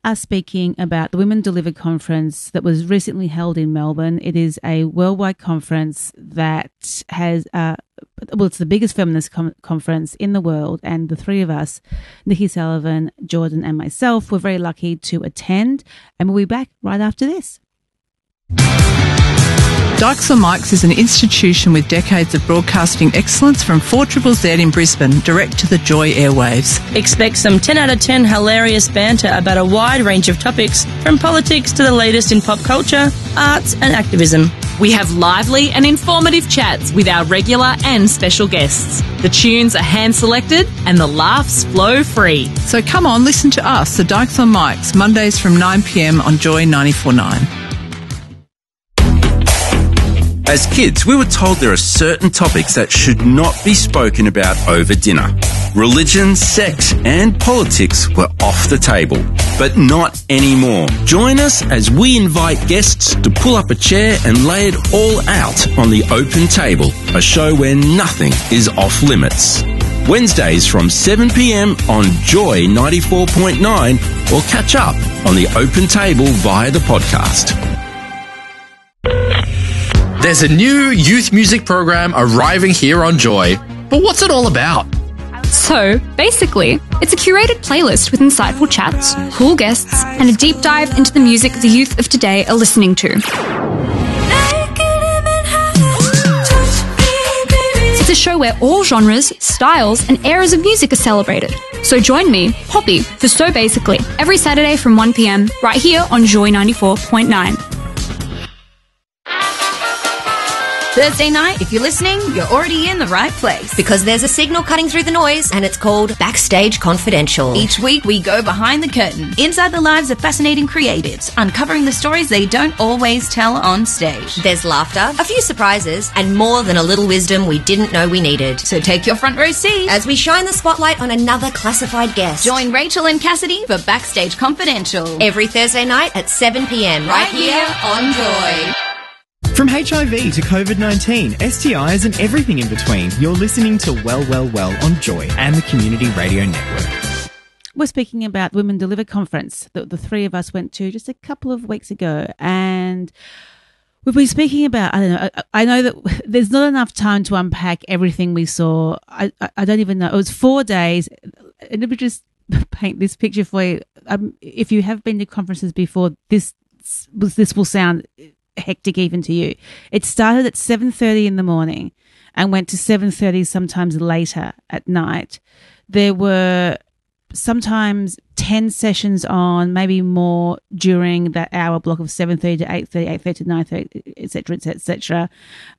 are speaking about the Women Deliver conference that was recently held in Melbourne. It is a worldwide conference that has, it's the biggest feminist conference in the world, and the three of us, Nikki Sullivan, Jordan and myself, were very lucky to attend, and we'll be back right after this. Dykes on Mics is an institution with decades of broadcasting excellence from 4ZZZ in Brisbane, direct to the Joy airwaves. Expect some 10 out of 10 hilarious banter about a wide range of topics, from politics to the latest in pop culture, arts and activism. We have lively and informative chats with our regular and special guests. The tunes are hand-selected and the laughs flow free. So come on, listen to us, the Dykes on Mics, Mondays from 9 p.m. on Joy 94.9. As kids, we were told there are certain topics that should not be spoken about over dinner. Religion, sex and politics were off the table, but not anymore. Join us as we invite guests to pull up a chair and lay it all out on the open table, a show where nothing is off limits. Wednesdays from 7 p.m. on Joy 94.9, or catch up on the open table via the podcast. There's a new youth music program arriving here on Joy. But what's it all about? So, basically, it's a curated playlist with insightful chats, cool guests, and a deep dive into the music the youth of today are listening to. It's a show where all genres, styles, and eras of music are celebrated. So join me, Poppy, for So Basically, every Saturday from 1 p.m, right here on Joy 94.9. Thursday night, if you're listening, you're already in the right place. Because there's a signal cutting through the noise, and it's called Backstage Confidential. Each week, we go behind the curtain, inside the lives of fascinating creatives, uncovering the stories they don't always tell on stage. There's laughter, a few surprises, and more than a little wisdom we didn't know we needed. So take your front row seat as we shine the spotlight on another classified guest. Join Rachel and Cassidy for Backstage Confidential. Every Thursday night at 7 p.m. right here on Joy. From HIV to COVID-19, STIs and everything in between, you're listening to Well, Well, Well on Joy and the Community Radio Network. We're speaking about Women Deliver Conference that the three of us went to just a couple of weeks ago, and we've been speaking about, I know that there's not enough time to unpack everything we saw. I don't even know. It was 4 days, and let me just paint this picture for you. If you have been to conferences before, this will sound hectic even to you. It started at 7:30 in the morning and went to 7:30 sometimes later at night. There were sometimes 10 sessions on, maybe more during that hour block of 7:30 to 8:30, 8:30 to 9:30, etc., etc.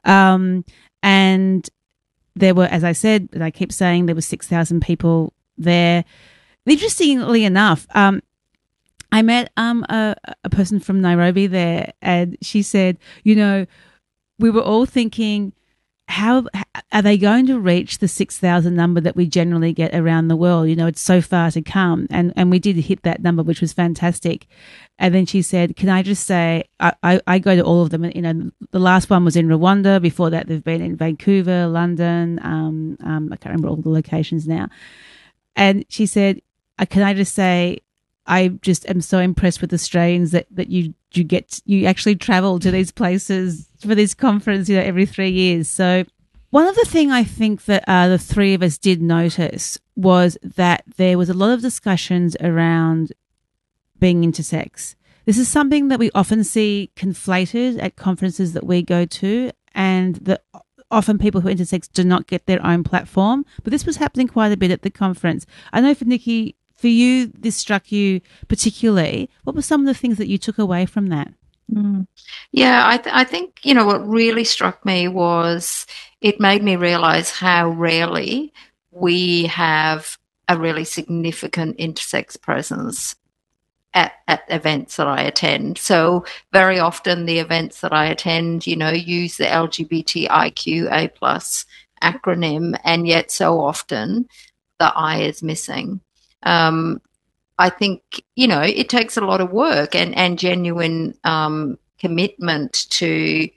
And there were, as I said, and I keep saying, there were 6,000 people there. Interestingly enough, I met a person from Nairobi there, and she said, you know, we were all thinking, how are they going to reach the 6,000 number that we generally get around the world? You know, it's so far to come. And we did hit that number, which was fantastic. And then she said, can I just say, I go to all of them. And, you know, the last one was in Rwanda. Before that, they've been in Vancouver, London. I can't remember all the locations now. And she said, can I just say, I just am so impressed with Australians that you actually travel to these places for this conference, you know, every 3 years. So one of the things I think that the three of us did notice was that there was a lot of discussions around being intersex. This is something that we often see conflated at conferences that we go to, and that often people who are intersex do not get their own platform. But this was happening quite a bit at the conference. I know for Nikki, for you, this struck you particularly. What were some of the things that you took away from that? Yeah, I think, you know, what really struck me was it made me realise how rarely we have a really significant intersex presence at events that I attend. So very often the events that I attend, you know, use the LGBTIQA+ acronym, and yet so often the I is missing. I think, you know, it takes a lot of work and genuine commitment to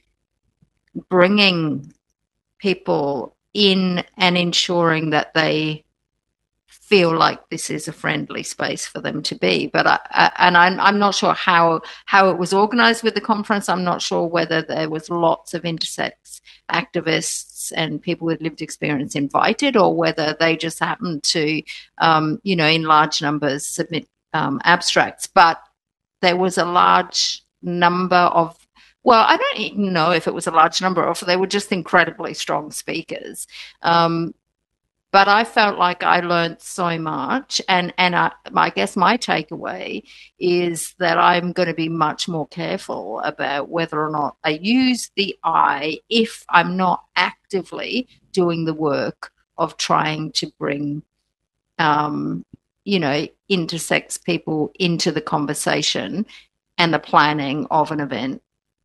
bringing people in and ensuring that they feel like this is a friendly space for them to be. But I'm not sure how it was organised with the conference. I'm not sure whether there was lots of intersex activists and people with lived experience invited, or whether they just happened to, in large numbers submit abstracts. But there was a large number of, well, I don't even know if it was a large number or if they were just incredibly strong speakers. But I felt like I learned so much, and I guess my takeaway is that I'm going to be much more careful about whether or not I use the I if I'm not actively doing the work of trying to bring, intersex people into the conversation and the planning of an event.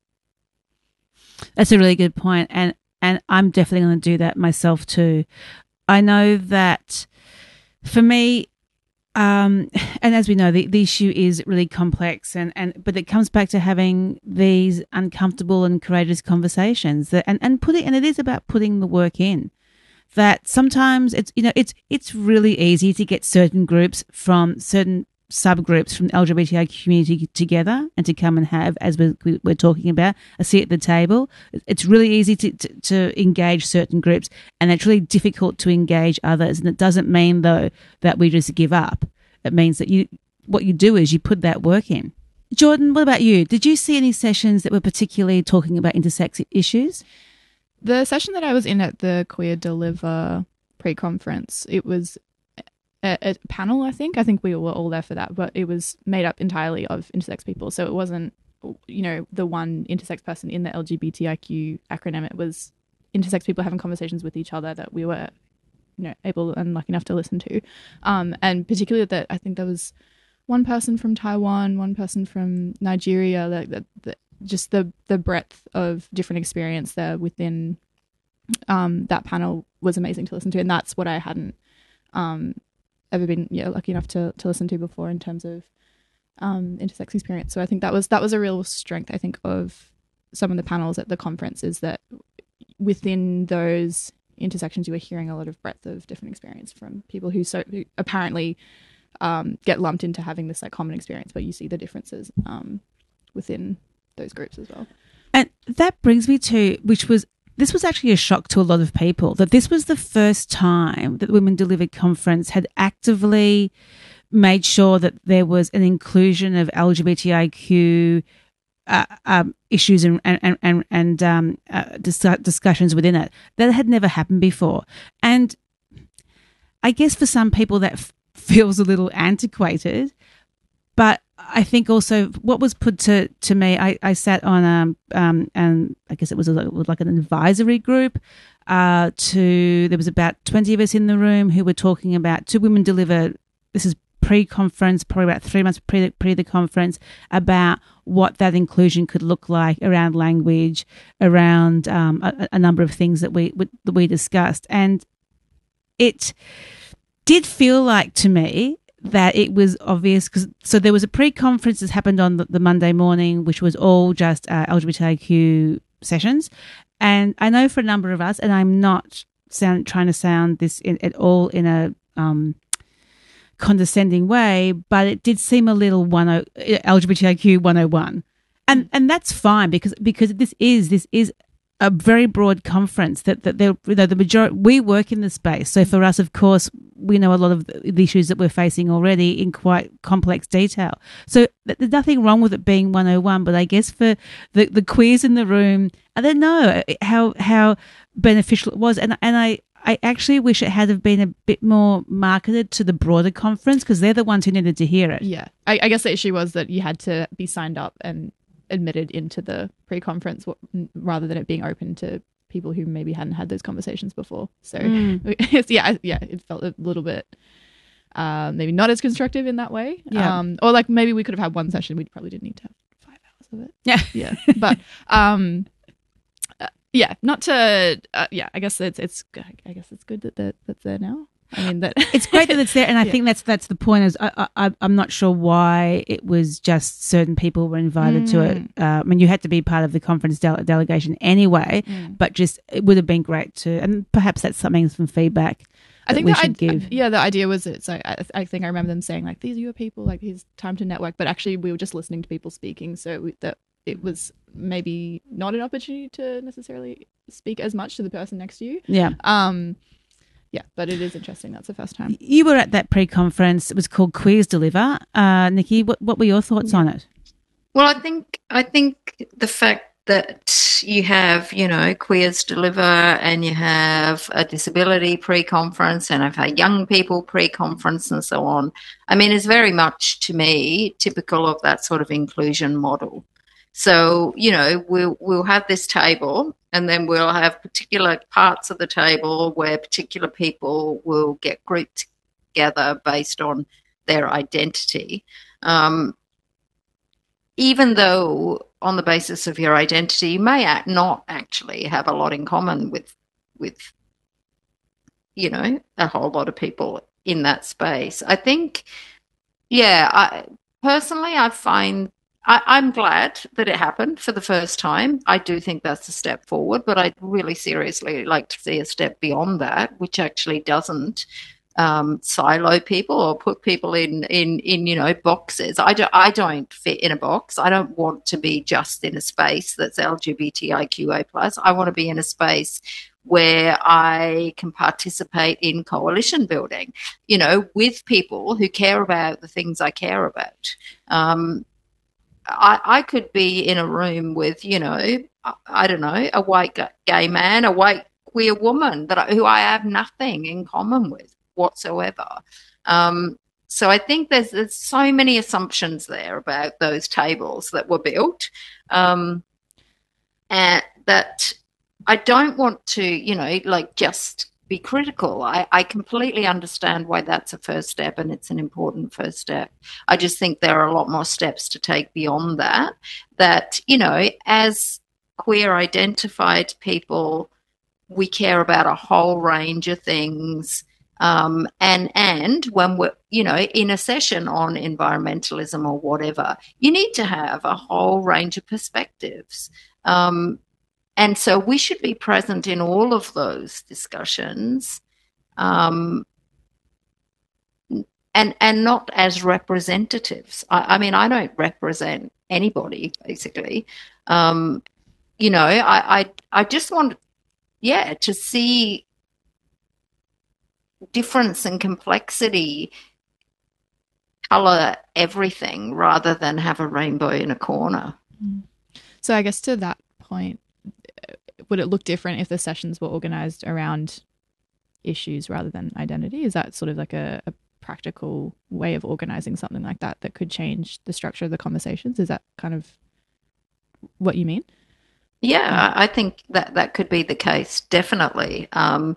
That's a really good point, and I'm definitely going to do that myself too. I know that for me, and as we know, the issue is really complex, but it comes back to having these uncomfortable and courageous conversations and it is about putting the work in. That sometimes it's really easy to get certain groups from certain subgroups from the LGBTI community together and to come and have, as we're talking about, a seat at the table. It's really easy to engage certain groups, and it's really difficult to engage others. And it doesn't mean, though, that we just give up. It means that what you do is you put that work in. Jordan, what about you? Did you see any sessions that were particularly talking about intersex issues? The session that I was in at the Queer Deliver pre-conference, it was a panel, I think we were all there for that, but it was made up entirely of intersex people. So it wasn't, the one intersex person in the LGBTIQ acronym. It was intersex people having conversations with each other that we were, able and lucky enough to listen to. And particularly that I think there was one person from Taiwan, one person from Nigeria, just the breadth of different experience there within that panel was amazing to listen to. And that's what I hadn't ever been lucky enough to listen to before in terms of intersex experience. So I think that was a real strength, I think, of some of the panels at the conference, is that within those intersections you were hearing a lot of breadth of different experience from people who apparently get lumped into having this common experience, but you see the differences within those groups as well. And that brings me to, this was actually a shock to a lot of people, that this was the first time that the Women Delivered Conference had actively made sure that there was an inclusion of LGBTIQ issues and discussions within it. That had never happened before. And I guess for some people that feels a little antiquated, but I think also what was put to me, I sat on and I guess it was like an advisory group there was about 20 of us in the room who were talking about, to Women Deliver, this is pre-conference, probably about 3 months pre the conference, about what that inclusion could look like around language, around a number of things that we discussed. And it did feel like to me that it was obvious, so there was a pre-conference that happened on the Monday morning, which was all just LGBTIQ sessions. And I know for a number of us, and I'm not trying to sound this at all in a condescending way, but it did seem a little LGBTIQ 101. And that's fine because this is a very broad conference that the majority, we work in the space. So for us, of course, we know a lot of the issues that we're facing already in quite complex detail. So there's nothing wrong with it being 101, but I guess for the queers in the room, I don't know how beneficial it was. And I actually wish it had been a bit more marketed to the broader conference, because they're the ones who needed to hear it. Yeah. I guess the issue was that you had to be signed up and admitted into the pre-conference rather than it being open to people who maybe hadn't had those conversations before. So it felt a little bit maybe not as constructive in that way. Yeah. Or like maybe we could have had one session. We probably didn't need to have 5 hours of it. Yeah. But not to I guess it's good that that's there now. I mean, that it's great that it's there, and I think that's the point. Is I'm not sure why it was just certain people were invited to it. I mean, you had to be part of the conference delegation anyway, but just it would have been great to, and perhaps that's something, some feedback I think we should give. The idea was it's like I think I remember them saying like, these are your people, like it's time to network. But actually, we were just listening to people speaking, so that it was maybe not an opportunity to necessarily speak as much to the person next to you. Yeah. Yeah, but it is interesting. That's the first time. You were at that pre-conference. It was called Queers Deliver. Nikki, what were your thoughts on it? Well, I think the fact that you have, Queers Deliver and you have a disability pre-conference and I've had young people pre-conference and so on, I mean, is very much, to me, typical of that sort of inclusion model. So, we'll have this table and then we'll have particular parts of the table where particular people will get grouped together based on their identity. Even though on the basis of your identity, you may not actually have a lot in common with a whole lot of people in that space. I think, personally, I'm glad that it happened for the first time. I do think that's a step forward, but I'd really seriously like to see a step beyond that, which actually doesn't silo people or put people in boxes. I don't fit in a box. I don't want to be just in a space that's LGBTIQA+. I want to be in a space where I can participate in coalition building, with people who care about the things I care about. I could be in a room with, I don't know, a white gay man, a white queer woman who I have nothing in common with whatsoever. So I think there's so many assumptions there about those tables that were built, and that I don't want to, just be critical. I completely understand why that's a first step and it's an important first step. I just think there are a lot more steps to take beyond that, as queer identified people, we care about a whole range of things. And when we're, in a session on environmentalism or whatever, you need to have a whole range of perspectives. And so we should be present in all of those discussions, and not as representatives. I mean, I don't represent anybody, basically. I just want, to see difference and complexity color everything rather than have a rainbow in a corner. So I guess to that point, would it look different if the sessions were organized around issues rather than identity? Is that sort of like a practical way of organizing something like that could change the structure of the conversations? Is that kind of what you mean? Yeah, I think that could be the case, definitely.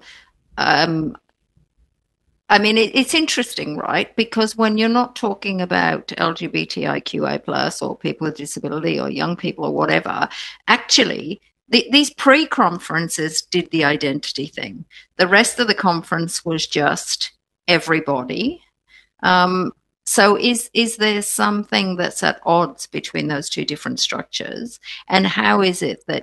I mean, it's interesting, right? Because when you're not talking about LGBTIQA+ or people with disability or young people or whatever, actually, these pre-conferences did the identity thing. The rest of the conference was just everybody. So is there something that's at odds between those two different structures? And how is it that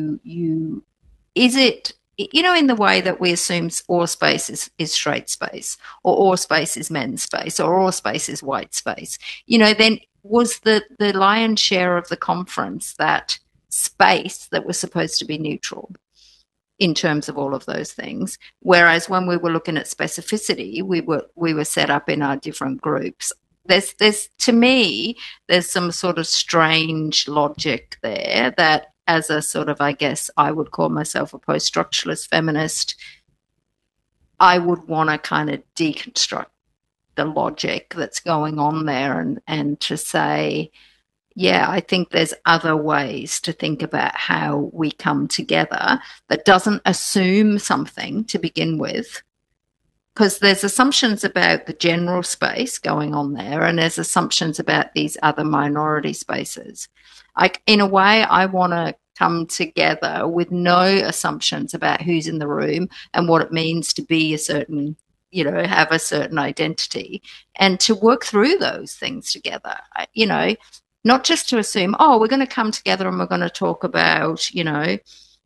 is it, in the way that we assume all space is straight space, or all space is men's space, or all space is white space, then was the lion's share of the conference that space that was supposed to be neutral in terms of all of those things? Whereas when we were looking at specificity, we were set up in our different groups. To me, there's some sort of strange logic there that, as a sort of, I guess I would call myself a post-structuralist feminist, I would want to kind of deconstruct the logic that's going on there and to say, I think there's other ways to think about how we come together that doesn't assume something to begin with, because there's assumptions about the general space going on there and there's assumptions about these other minority spaces. In a way, I want to come together with no assumptions about who's in the room and what it means to be a certain, have a certain identity, and to work through those things together, not just to assume, we're going to come together and we're going to talk about,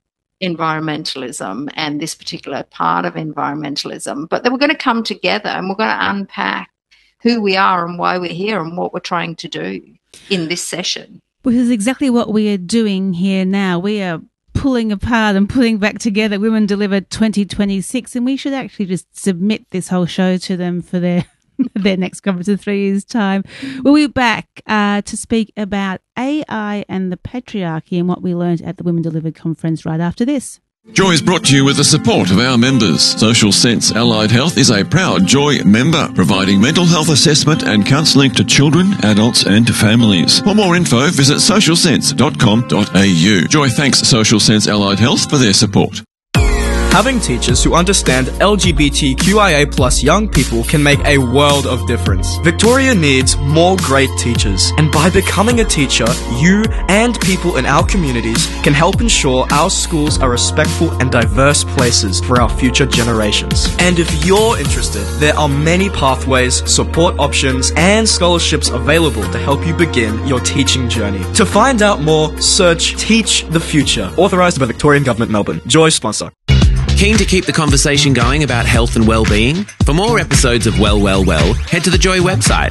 environmentalism and this particular part of environmentalism, but then we're going to come together and we're going to unpack who we are and why we're here and what we're trying to do in this session. Which is exactly what we are doing here now. We are pulling apart and putting back together Women Deliver 2026, and we should actually just submit this whole show to them for their next conference in 3 years' time. We'll be back to speak about AI and the patriarchy and what we learned at the Women Delivered conference right after this. Joy is brought to you with the support of our members. Social Sense Allied Health is a proud Joy member, providing mental health assessment and counselling to children, adults and families. For more info, visit socialsense.com.au. Joy thanks Social Sense Allied Health for their support. Having teachers who understand LGBTQIA+ young people can make a world of difference. Victoria needs more great teachers, and by becoming a teacher, you and people in our communities can help ensure our schools are respectful and diverse places for our future generations. And if you're interested, there are many pathways, support options, and scholarships available to help you begin your teaching journey. To find out more, search Teach the Future, authorised by Victorian Government, Melbourne. Joy sponsor. Keen to keep the conversation going about health and well-being? For more episodes of Well, Well, Well, head to the Joy website,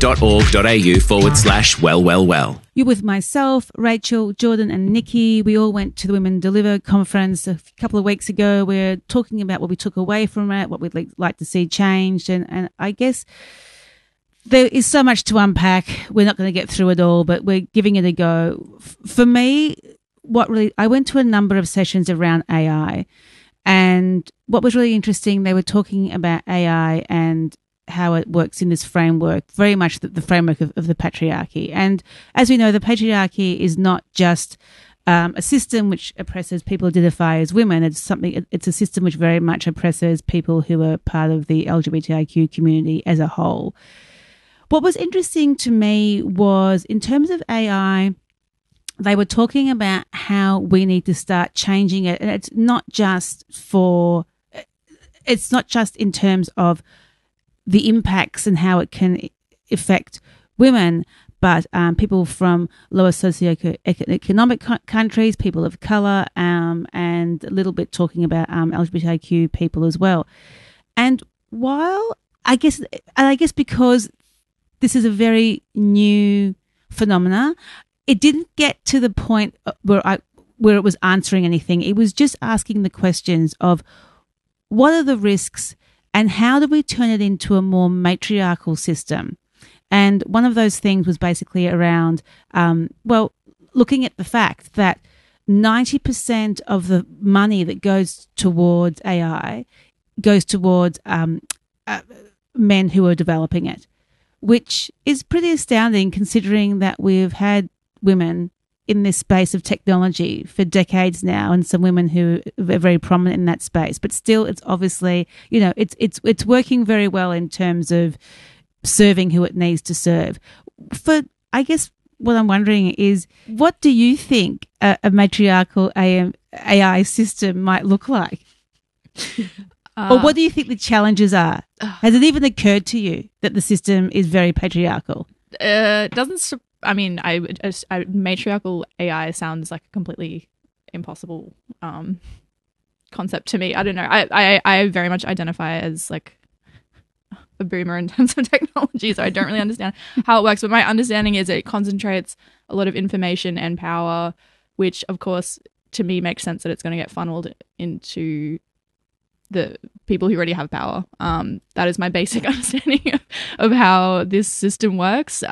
joy.org.au/well-well-well. You're with myself, Rachel, Jordan and Nikki. We all went to the Women Deliver conference a couple of weeks ago. We're talking about what we took away from it, what we'd like to see changed. And I guess there is so much to unpack. We're not going to get through it all, but we're giving it a go. For me, I went to a number of sessions around AI. And what was really interesting, they were talking about AI and how it works in this framework, very much the framework of the patriarchy. And as we know, the patriarchy is not just a system which oppresses people who identify as women. It's a system which very much oppresses people who are part of the LGBTIQ community as a whole. What was interesting to me was, in terms of AI, they were talking about how we need to start changing it. And it's not just in terms of the impacts and how it can affect women, but people from lower socioeconomic countries, people of colour, and a little bit talking about LGBTIQ people as well. And while I guess because this is a very new phenomena, it didn't get to the point where it was answering anything. It was just asking the questions of what are the risks and how do we turn it into a more matriarchal system? And one of those things was basically around, looking at the fact that 90% of the money that goes towards AI goes towards men who are developing it, which is pretty astounding considering that we've had women in this space of technology for decades now, and some women who are very prominent in that space. But still, it's obviously, it's working very well in terms of serving who it needs to serve. I guess what I'm wondering is, what do you think a matriarchal AI system might look like? Or what do you think the challenges are? Has it even occurred to you that the system is very patriarchal? Doesn't. I mean, matriarchal AI sounds like a completely impossible concept to me. I don't know. I very much identify as like a boomer in terms of technology, so I don't really understand how it works. But my understanding is it concentrates a lot of information and power, which, of course, to me makes sense that it's going to get funneled into the people who already have power. That is my basic understanding of how this system works.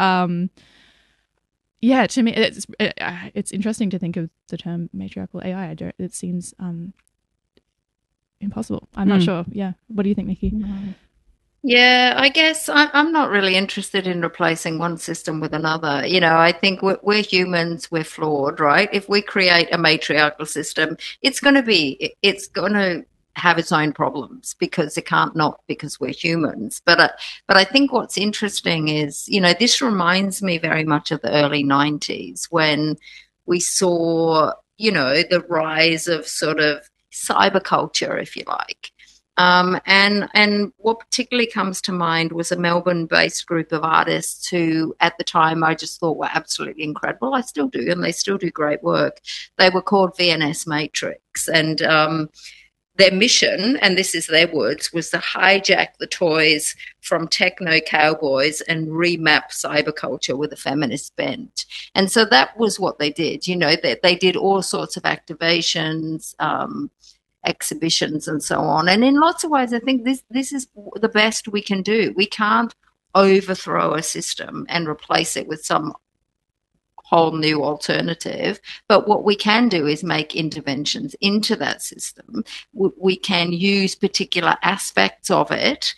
Yeah, to me, it's interesting to think of the term matriarchal AI. It seems impossible. I'm not sure. Yeah. What do you think, Nikki? Yeah, I guess I'm not really interested in replacing one system with another. I think we're humans, we're flawed, right? If we create a matriarchal system, it's going to have its own problems because it can't not, because we're humans. But I think what's interesting is, this reminds me very much of the early 90s when we saw, the rise of sort of cyber culture, if you like. And what particularly comes to mind was a Melbourne-based group of artists who, at the time, I just thought were absolutely incredible. I still do, and they still do great work. They were called VNS Matrix, and their mission, and this is their words, was to hijack the toys from techno cowboys and remap cyberculture with a feminist bent. And so that was what they did. You know, they did all sorts of activations, exhibitions and so on. And in lots of ways, I think this is the best we can do. We can't overthrow a system and replace it with some whole new alternative. But what we can do is make interventions into that system. We can use particular aspects of it,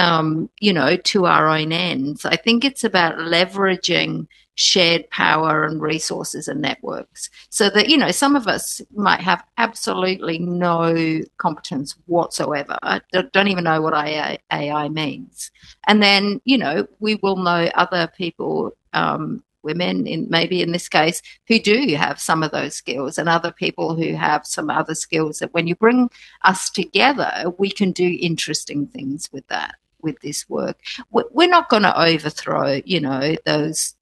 to our own ends. I think it's about leveraging shared power and resources and networks so that, some of us might have absolutely no competence whatsoever, don't even know what AI means. And then, we will know other people, women maybe in this case, who do have some of those skills, and other people who have some other skills that when you bring us together, we can do interesting things with that. With this work, we're not going to overthrow, those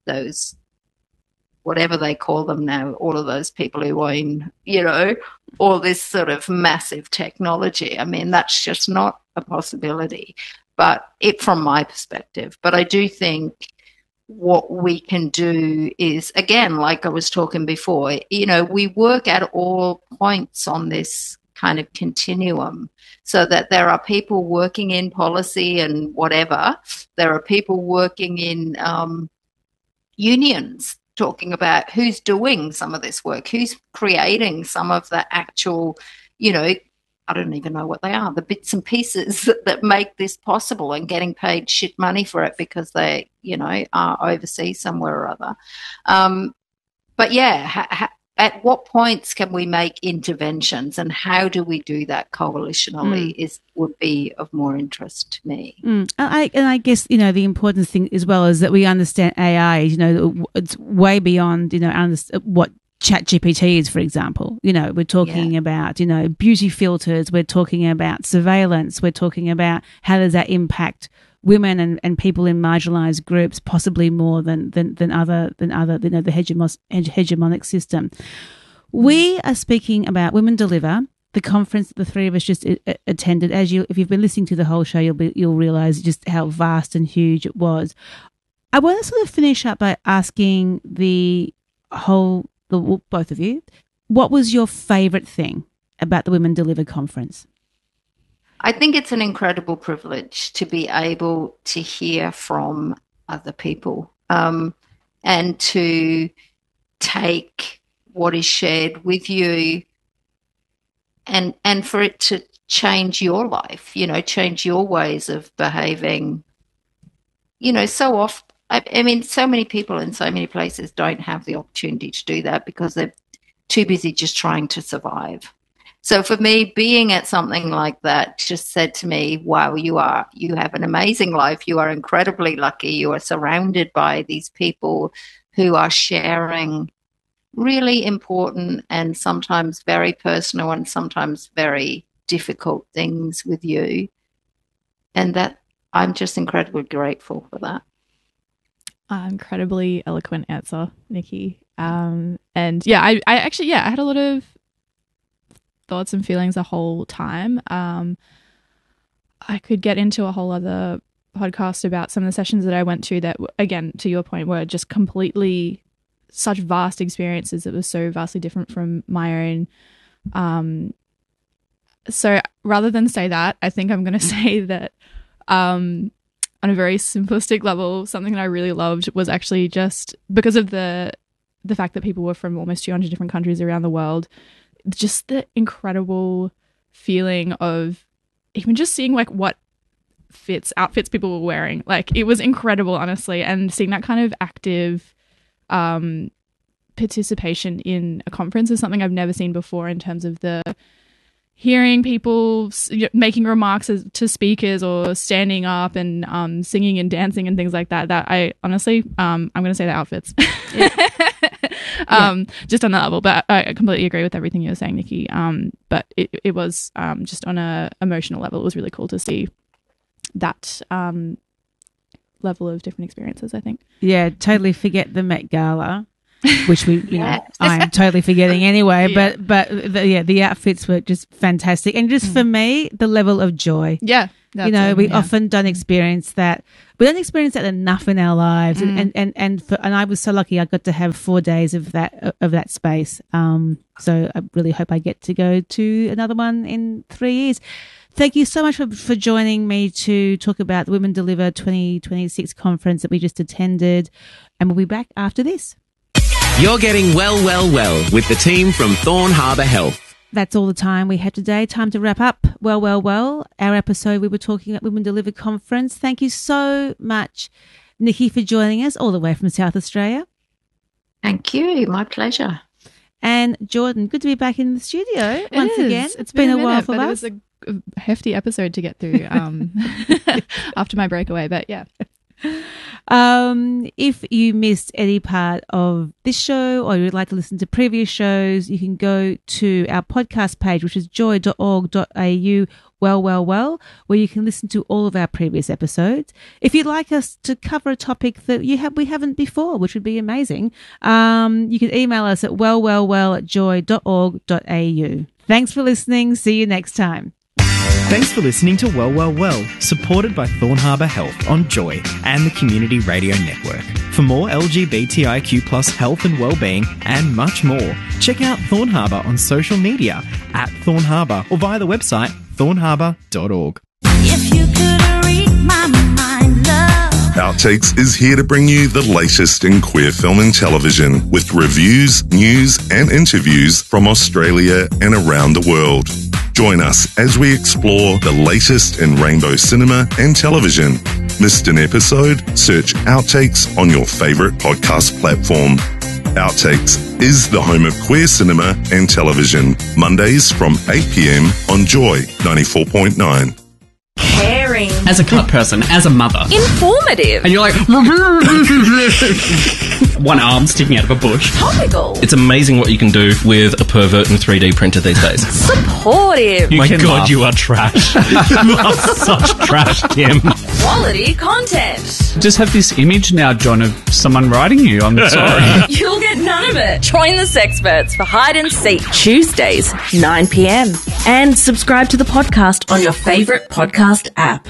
whatever they call them now, all of those people who own, all this sort of massive technology. I mean, that's just not a possibility. But from my perspective, but I do think what we can do is, again, like I was talking before, we work at all points on this kind of continuum, so that there are people working in policy and whatever. There are people working in unions talking about who's doing some of this work, who's creating some of the actual, I don't even know what they are, the bits and pieces that make this possible, and getting paid shit money for it because they, are overseas somewhere or other. But yeah, at what points can we make interventions, and how do we do that coalitionally would be of more interest to me. I guess, the important thing as well is that we understand AI, it's way beyond, what ChatGPT is, for example. We're talking about, beauty filters, we're talking about surveillance, we're talking about how does that impact women and people in marginalised groups, possibly more than other the hegemonic system. We are speaking about Women Deliver, the conference that the three of us just attended. If you've been listening to the whole show, you'll realise just how vast and huge it was. I want to sort of finish up by asking both of you, what was your favourite thing about the Women Deliver conference? I think it's an incredible privilege to be able to hear from other people, and to take what is shared with you and for it to change your life, change your ways of behaving. So often, I mean, so many people in so many places don't have the opportunity to do that because they're too busy just trying to survive. So for me, being at something like that just said to me, wow, you have an amazing life. You are incredibly lucky. You are surrounded by these people who are sharing really important and sometimes very personal and sometimes very difficult things with you. And that I'm just incredibly grateful for that. Incredibly eloquent answer, Nikki. And yeah, I actually had a lot of thoughts and feelings the whole time. I could get into a whole other podcast about some of the sessions that I went to that, again, to your point, were just completely such vast experiences that were so vastly different from my own. So rather than say that, I think I'm going to say that on a very simplistic level, something that I really loved was actually just because of the fact that people were from almost 200 different countries around the world, just the incredible feeling of even just seeing like what outfits people were wearing. Like, it was incredible, honestly, and seeing that kind of active participation in a conference is something I've never seen before, in terms of the hearing people making remarks to speakers or standing up and singing and dancing and things like that. That I honestly, I'm going to say the outfits. just on that level. But I completely agree with everything you were saying, Nikki. But it was just on a emotional level, it was really cool to see that level of different experiences, I think. Yeah, totally forget the Met Gala, which we, I'm totally forgetting anyway. Yeah. But the outfits were just fantastic, and just for me, the level of joy. Yeah, we often don't experience that. We don't experience that enough in our lives, and I was so lucky. I got to have 4 days of that space. So I really hope I get to go to another one in 3 years. Thank you so much for joining me to talk about the Women Deliver 2026 conference that we just attended, and we'll be back after this. You're getting well with the team from Thorn Harbour Health. That's all the time we had today. Time to wrap up. Well. Our episode, we were talking at Women Deliver Conference. Thank you so much, Nikki, for joining us all the way from South Australia. Thank you. My pleasure. And Jordan, good to be back in the studio once again. It's been a while for us. It was a hefty episode to get through after my breakaway, but yeah. If you missed any part of this show or you would like to listen to previous shows, you can go to our podcast page, which is joy.org.au well, where you can listen to all of our previous episodes. If you'd like us to cover a topic that we haven't before, which would be amazing, you can email us at wellwell@joy.org.au. Thanks for listening. See you next time. Thanks for listening to Well, supported by Thorn Harbour Health on Joy and the Community Radio Network. For more LGBTIQ+ health and wellbeing and much more, check out Thorn Harbour on social media at Thorn Harbour or via the website thornharbour.org. If you could read my mind, love. Outtakes is here to bring you the latest in queer film and television with reviews, news and interviews from Australia and around the world. Join us as we explore the latest in rainbow cinema and television. Missed an episode? Search Outtakes on your favourite podcast platform. Outtakes is the home of queer cinema and television. Mondays from 8 p.m. on Joy 94.9. Caring. As a cut person, as a mother. Informative. And you're like, one arm sticking out of a bush. Topical. It's amazing what you can do with a pervert and 3D printer these days. Supportive. My God, you are trash. You are such trash, Kim. Quality content. Just have this image now, John, of someone writing you. I'm sorry. You'll get none of it. Join the Sexperts for Hide and Seek Tuesdays, 9 p.m. And subscribe to the podcast on your favourite podcast app.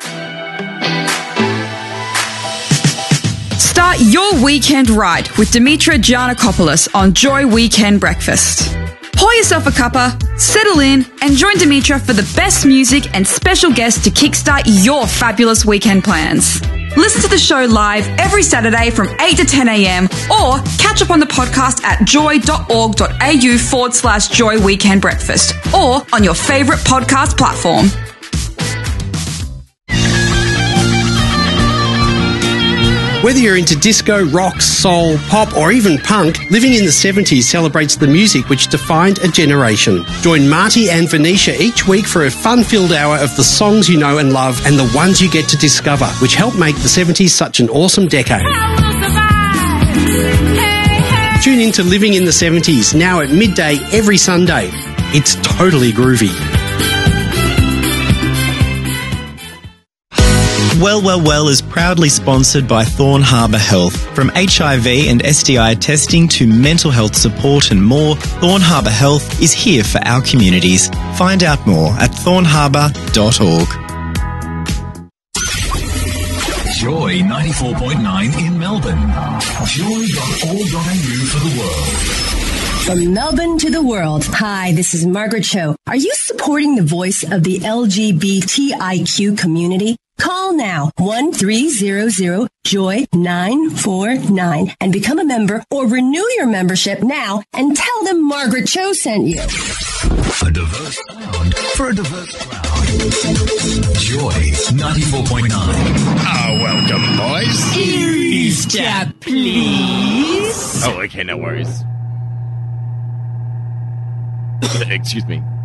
Start your weekend right with Dimitra Giannakopoulos on Joy Weekend Breakfast. Pour yourself a cuppa, settle in, and join Dimitra for the best music and special guests to kickstart your fabulous weekend plans. Listen to the show live every Saturday from 8 to 10 a.m. or catch up on the podcast at joy.org.au/Joy Weekend Breakfast or on your favourite podcast platform. Whether you're into disco, rock, soul, pop or even punk, Living in the 70s celebrates the music which defined a generation. Join Marty and Venetia each week for a fun-filled hour of the songs you know and love and the ones you get to discover, which helped make the 70s such an awesome decade. Tune in to Living in the 70s, now at midday every Sunday. It's totally groovy. Well is proudly sponsored by Thorn Harbour Health. From HIV and STI testing to mental health support and more, Thorn Harbour Health is here for our communities. Find out more at thornharbour.org. Joy 94.9 in Melbourne. Joy.org.au for the world. From Melbourne to the world, hi, this is Margaret Cho. Are you supporting the voice of the LGBTIQ community? Call now 1-300-JOY-949 and become a member or renew your membership now and tell them Margaret Cho sent you. A diverse sound for a diverse crowd. Joy 94.9. Welcome, boys. Easter, please. Oh, okay, no worries. Excuse me.